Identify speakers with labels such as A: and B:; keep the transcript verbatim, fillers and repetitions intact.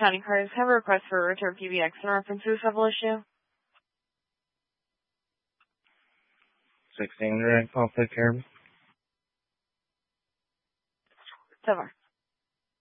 A: County Cars have a request for a return P B X in reference to a civil issue.
B: sixteen direct conflict here.
A: So far.